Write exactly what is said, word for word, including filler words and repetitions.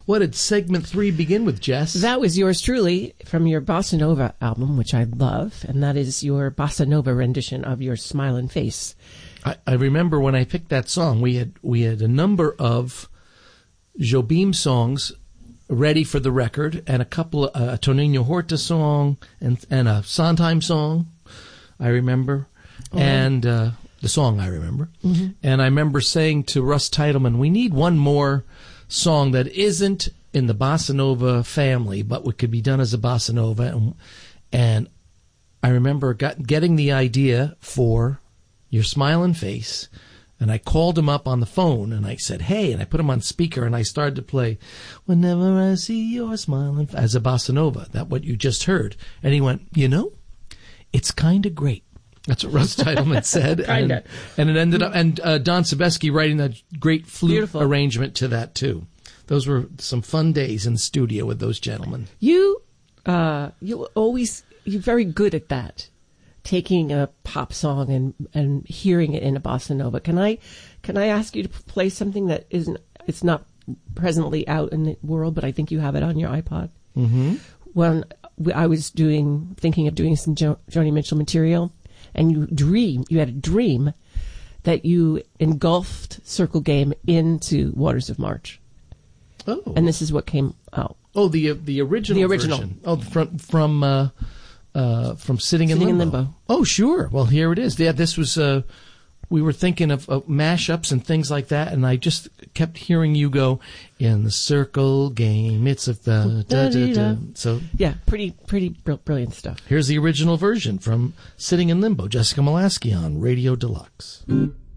What did segment three begin with, Jess? That was yours truly from your Bossa Nova album, which I love, and that is your Bossa Nova rendition of Your Smiling Face. I, I remember when I picked that song, we had we had a number of Jobim songs ready for the record, and a couple of, uh, a Toninho Horta song and and a Sondheim song, I remember, oh. and uh, the song I remember. Mm-hmm. And I remember saying to Russ Titleman, we need one more song that isn't in the Bossa Nova family, but what could be done as a Bossa Nova. And, and I remember got, getting the idea for Your Smiling Face, and I called him up on the phone, and I said, hey, and I put him on speaker, and I started to play Whenever I See Your Smiling Face as a Bossa Nova, that what you just heard. And he went, you know, it's kind of great. That's what Russ Titleman said. Kind of. And, and it ended up, and uh, Don Sebesky writing that great flute Beautiful. arrangement to that, too. Those were some fun days in the studio with those gentlemen. You, uh, you always, you're very good at that. Taking a pop song and, and hearing it in a bossa nova. Can I, can I ask you to play something that isn't, it's not presently out in the world, but I think you have it on your iPod? Mm-hmm. When I was doing, thinking of doing some jo- Joni Mitchell material, and you dream, you had a dream that you engulfed Circle Game into Waters of March. Oh. And this is what came out. Oh, the uh, the original The original. version. Oh, from from uh, uh, from Sitting, Sitting in, in Limbo. Limbo. Oh, sure. Well, here it is. Yeah, this was. Uh, we were thinking of, of mashups and things like that, and I just kept hearing you go in the Circle Game. It's a da, da, da, da. So yeah, pretty pretty br- brilliant stuff. Here's the original version from Sitting in Limbo. Jessica Molaski on Radio Deluxe.